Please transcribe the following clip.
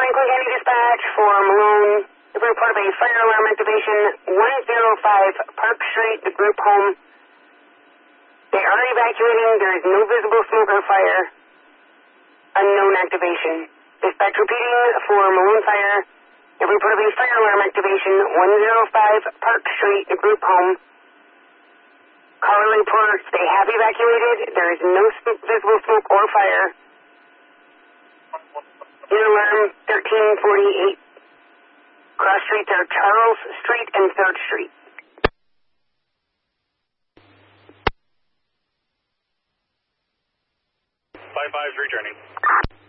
Franklin County Dispatch for Malone. The report of a fire alarm activation, 105 Park Street, the group home. They are evacuating. There is no visible smoke or fire. Unknown activation. Dispatch repeating for Malone Fire. The report of a fire alarm activation, 105 Park Street, the group home. Caller reports they have evacuated. There is no visible smoke or fire. Unit alarm 1348. Cross streets are Charles Street and 3rd Street. 5-5's returning.